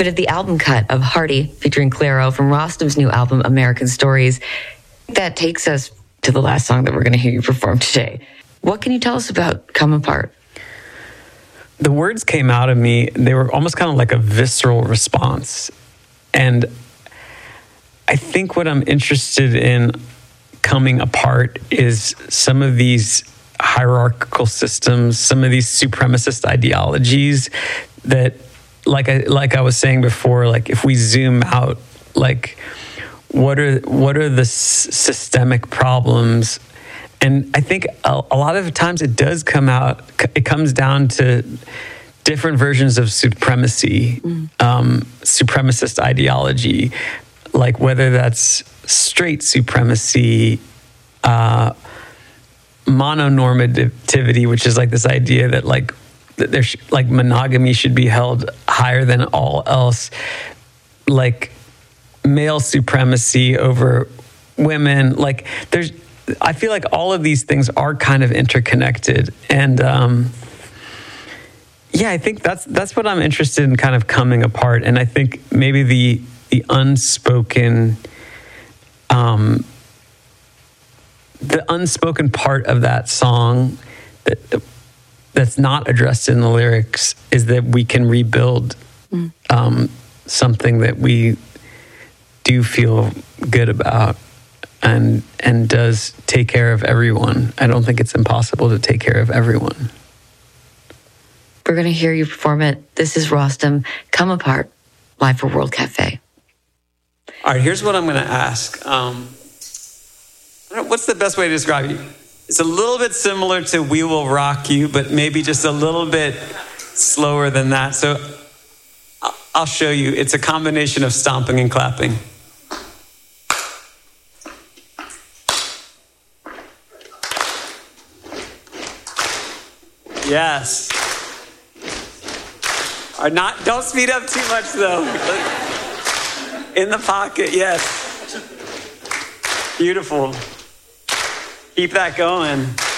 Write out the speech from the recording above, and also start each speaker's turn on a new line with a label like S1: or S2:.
S1: bit of the album cut of Hardy featuring Clairo from Rostam's new album, American Stories. That takes us to the last song that we're going to hear you perform today. What can you tell us about Come Apart?
S2: The words came out of me. They were almost kind of like a visceral response. And I think what I'm interested in coming apart is some of these hierarchical systems, some of these supremacist ideologies that, like I was saying before, like if we zoom out, like what are the systemic problems? And I think a lot of times it comes down to different versions of supremacy, supremacist ideology, like whether that's straight supremacy, mononormativity, which is like this idea that like monogamy should be held higher than all else, like male supremacy over women. Like I feel like all of these things are kind of interconnected. And I think that's what I'm interested in kind of coming apart. And I think maybe the unspoken part of that song that's not addressed in the lyrics is that we can rebuild something that we do feel good about and does take care of everyone. I don't think it's impossible to take care of everyone.
S1: We're going to hear you perform it. This is Rostam, Come Apart, live for World Cafe.
S2: All right, here's what I'm going to ask. What's the best way to describe you? It's a little bit similar to We Will Rock You, but maybe just a little bit slower than that. So I'll show you. It's a combination of stomping and clapping. Yes. Don't speed up too much though. In the pocket, yes. Beautiful. Keep that going.